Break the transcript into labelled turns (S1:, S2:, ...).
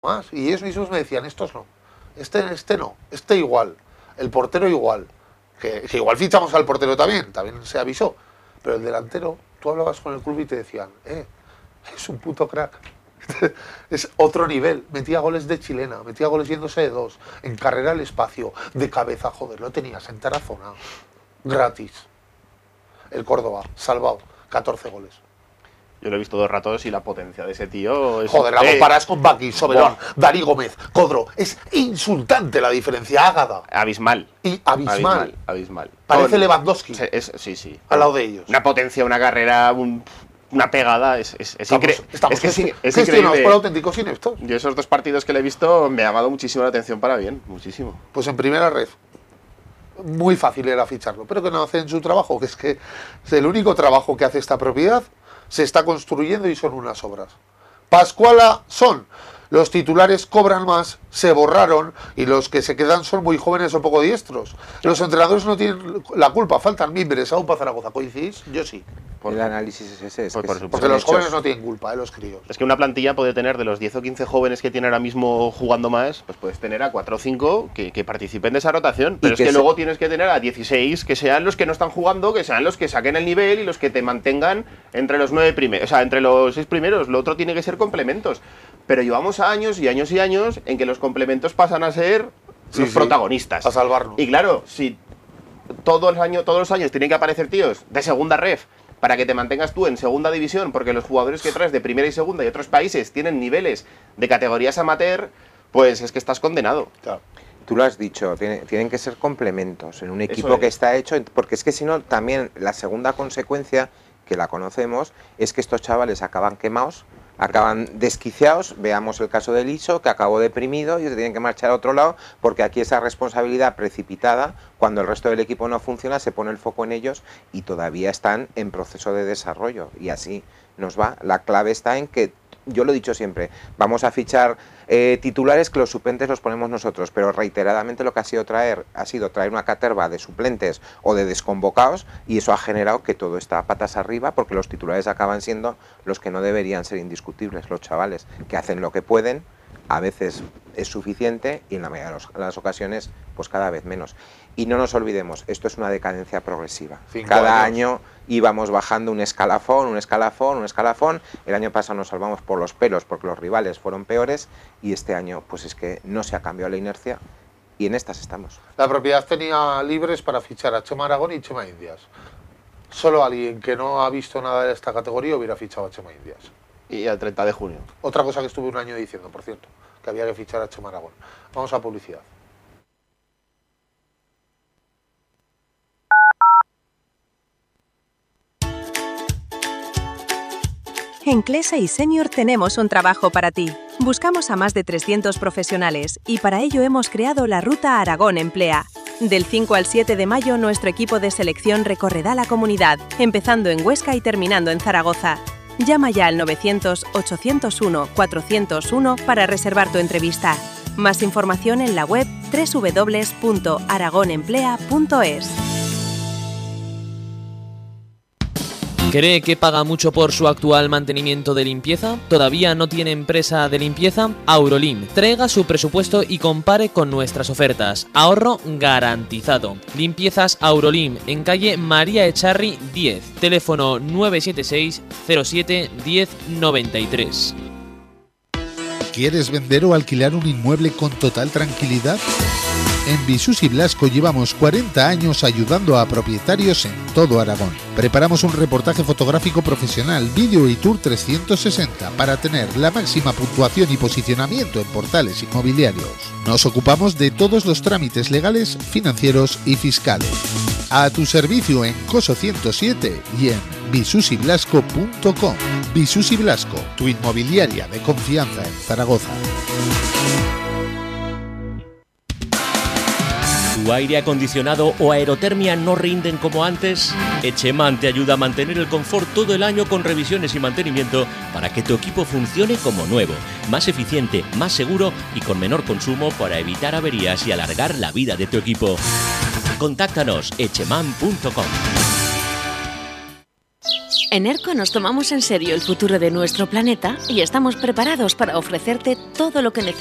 S1: más. Y ellos mismos me decían, estos no, este no, este igual, el portero igual. Que igual fichamos al portero también se avisó. Pero el delantero, tú hablabas con el club y te decían, es un puto crack. Es otro nivel. Metía goles de chilena, metía goles yéndose de dos, en carrera al espacio, de cabeza, joder, lo tenías en Tarazona, gratis. El Córdoba, salvado, 14 goles.
S2: Yo lo he visto 2 ratos y la potencia de ese tío es...
S1: Joder, la comparas con Baki, Soberón, Dani Gómez, Codro. Es insultante la diferencia, Ágada.
S2: Abismal.
S1: Y abismal.
S2: Abismal.
S1: Parece Lewandowski.
S2: Sí.
S1: Al lado de ellos.
S2: Una potencia, una carrera, una pegada, es increíble. Es increíble.
S1: Por auténticos ineptos.
S2: Yo esos 2 partidos que le he visto me ha llamado muchísimo la atención para bien, muchísimo.
S1: Pues en primera red. Muy fácil era ficharlo, pero que no hacen su trabajo, que es que es el único trabajo que hace esta propiedad. Se está construyendo y son unas obras. Pascuala son. Los titulares cobran más, se borraron y los que se quedan son muy jóvenes o poco diestros. Los entrenadores no tienen la culpa, faltan mimbres a UPA Zaragoza. ¿Coincidís? Yo sí.
S3: El análisis es ese.
S1: Porque los jóvenes no tienen culpa, los críos.
S2: Es que una plantilla puede tener de los 10 o 15 jóvenes que tiene ahora mismo jugando más, pues puedes tener a 4 o 5 que participen de esa rotación. Pero es que luego tienes que tener a 16 que sean los que no están jugando, que sean los que saquen el nivel y los que te mantengan entre los 9 primeros, o sea, entre los 6 primeros. Lo otro tiene que ser complementos. Pero llevamos años y años y años en que los complementos pasan a ser los protagonistas.
S1: A salvarnos.
S2: Y claro, si todos los años tienen que aparecer tíos de segunda ref para que te mantengas tú en segunda división, porque los jugadores que traes de primera y segunda y otros países tienen niveles de categorías amateur, pues es que estás condenado.
S1: Claro.
S3: Tú lo has dicho, tienen que ser complementos en un equipo que está hecho, porque es que si no, también la segunda consecuencia, que la conocemos, es que estos chavales acaban quemados, acaban desquiciados. Veamos el caso de Liso, que acabó deprimido y se tienen que marchar a otro lado, porque aquí esa responsabilidad precipitada, cuando el resto del equipo no funciona, se pone el foco en ellos y todavía están en proceso de desarrollo, y así nos va. La clave está en que, yo lo he dicho siempre, vamos a fichar titulares que los suplentes los ponemos nosotros, pero reiteradamente lo que ha sido traer una caterva de suplentes o de desconvocados, y eso ha generado que todo está patas arriba, porque los titulares acaban siendo los que no deberían ser indiscutibles, los chavales que hacen lo que pueden. A veces es suficiente y en la mayoría de las ocasiones pues cada vez menos. Y no nos olvidemos, esto es una decadencia progresiva. Cada año íbamos bajando un escalafón. El año pasado nos salvamos por los pelos porque los rivales fueron peores, y este año pues es que no se ha cambiado la inercia y en estas estamos.
S1: La propiedad tenía libres para fichar a Chema Aragón y Chema Indias. Solo alguien que no ha visto nada de esta categoría hubiera fichado a Chema Indias.
S2: Y al 30 de junio.
S1: Otra cosa que estuve un año diciendo, por cierto, que había que fichar a Chema Aragón. Vamos a publicidad.
S4: En Clesa y Senior tenemos un trabajo para ti. Buscamos a más de 300 profesionales y para ello hemos creado la Ruta Aragón Emplea. Del 5 al 7 de mayo, nuestro equipo de selección recorrerá la comunidad, empezando en Huesca y terminando en Zaragoza. Llama ya al 900-801-401 para reservar tu entrevista. Más información en la web www.aragonemplea.es.
S5: ¿Cree que paga mucho por su actual mantenimiento de limpieza? ¿Todavía no tiene empresa de limpieza? Aurolim. Traiga su presupuesto y compare con nuestras ofertas. Ahorro garantizado. Limpiezas Aurolim, en calle María Echarri 10. Teléfono 976 07 10 93.
S6: ¿Quieres vender o alquilar un inmueble con total tranquilidad? En Visus y Blasco llevamos 40 años ayudando a propietarios en todo Aragón. Preparamos un reportaje fotográfico profesional, vídeo y tour 360 para tener la máxima puntuación y posicionamiento en portales inmobiliarios. Nos ocupamos de todos los trámites legales, financieros y fiscales. A tu servicio en Coso 107 y en visusyblasco.com. Visus y Blasco, tu inmobiliaria de confianza en Zaragoza.
S7: ¿Tu aire acondicionado o aerotermia no rinden como antes? Echeman te ayuda a mantener el confort todo el año con revisiones y mantenimiento para que tu equipo funcione como nuevo, más eficiente, más seguro y con menor consumo para evitar averías y alargar la vida de tu equipo. Contáctanos echeman.com.
S8: En ERCO nos tomamos en serio el futuro de nuestro planeta y estamos preparados para ofrecerte todo lo que necesitas